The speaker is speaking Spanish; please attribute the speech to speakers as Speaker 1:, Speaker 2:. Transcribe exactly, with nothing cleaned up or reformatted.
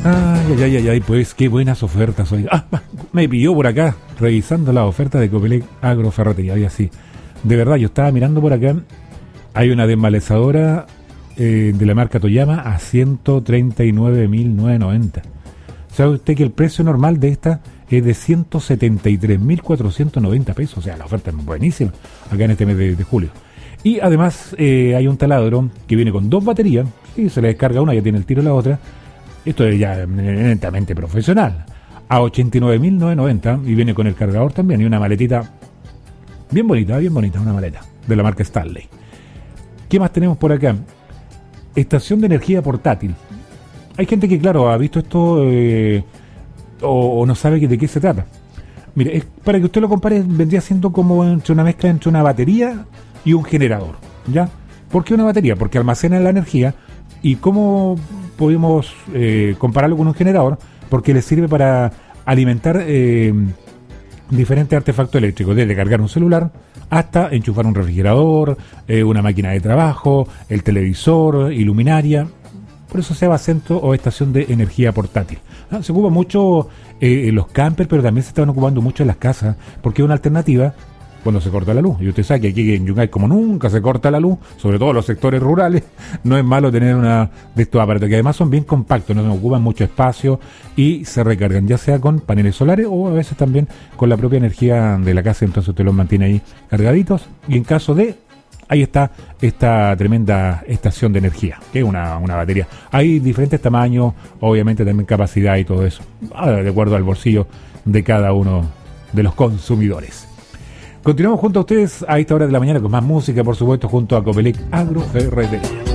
Speaker 1: Ay, ay, ay, ay, pues qué buenas ofertas hoy. Ah, me pilló por acá, revisando la oferta de Copelec Agroferretería. Y así, de verdad, yo estaba mirando por acá. Hay una desmalezadora eh, de la marca Toyama a ciento treinta y nueve mil novecientos noventa. ¿Sabe usted que el precio normal de esta es de ciento setenta y tres mil cuatrocientos noventa pesos? O sea, la oferta es buenísima acá en este mes de, de julio. Y además eh, hay un taladro que viene con dos baterías. Y se le descarga una, ya tiene el tiro la otra. Esto es ya netamente profesional. A ochenta y nueve mil novecientos noventa y viene con el cargador también y una maletita bien bonita, bien bonita, una maleta de la marca Stanley. ¿Qué más tenemos por acá? Estación de energía portátil. Hay gente que, claro, ha visto esto eh, o, o no sabe de qué se trata. Mire, es, para que usted lo compare, vendría siendo como entre una mezcla entre una batería y un generador, ¿ya? ¿Por qué una batería? Porque almacena la energía. ¿Y cómo podemos eh, compararlo con un generador? Porque le sirve para alimentar eh, diferentes artefactos eléctricos, desde cargar un celular hasta enchufar un refrigerador, eh, una máquina de trabajo, el televisor, iluminaria. Por eso se llama centro o estación de energía portátil. ¿Ah? Se ocupa mucho eh, en los campers, pero también se están ocupando mucho en las casas, porque es una alternativa cuando se corta la luz. Y usted sabe que aquí en Yungay, como nunca se corta la luz, sobre todo en los sectores rurales, no es malo tener una de estos aparatos, que además son bien compactos, no ocupan mucho espacio y se recargan, ya sea con paneles solares o a veces también con la propia energía de la casa, entonces usted los mantiene ahí cargaditos. Y en caso de, ahí está esta tremenda estación de energía, que es una, una batería. Hay diferentes tamaños, obviamente también capacidad y todo eso, de acuerdo al bolsillo de cada uno de los consumidores. Continuamos junto a ustedes a esta hora de la mañana con más música, por supuesto, junto a Copelec Agroferretería.